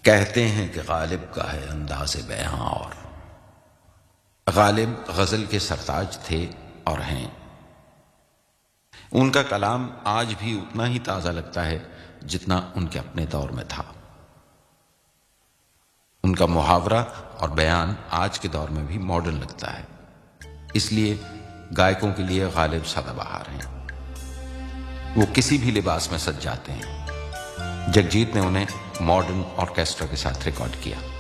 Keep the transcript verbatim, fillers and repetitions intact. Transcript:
कहते हैं कि गालिब का है अंदाज़े बयां, और गालिब गज़ल के सरताज थे और हैं। उनका कलाम आज भी उतना ही ताज़ा लगता है जितना उनके अपने दौर में था। उनका मुहावरा और बयान आज के दौर में भी मॉडर्न लगता है, इसलिए गायकों के लिए गालिब सदाबहार हैं। वो किसी भी लिबास में सज जाते हैं। जगजीत ने उन्हें मॉडर्न ऑर्केस्ट्रा के साथ रिकॉर्ड किया।